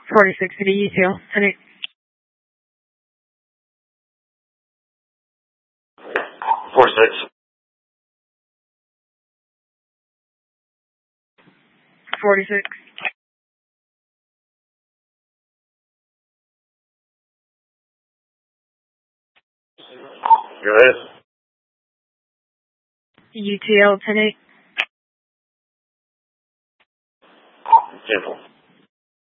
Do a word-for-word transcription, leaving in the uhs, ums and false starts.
forty-six City U T L, ten eight. four six. forty-six. Go ahead. U T L, ten eight. Simple.